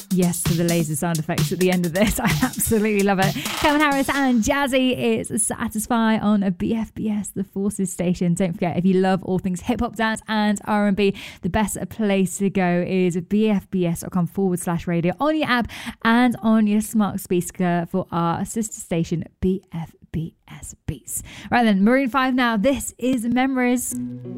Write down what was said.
Yes, to the laser sound effects at the end of this. I absolutely love it. Calvin Harris and Jazzy, it's Satisfy on a BFBS, the Forces station. Don't forget, if you love all things hip hop, dance and R&B, the best place to go is bfbs.com/radio on your app and on your smart speaker for our sister station, BFBS Beats. Right then, Maroon 5 now. This is Memories.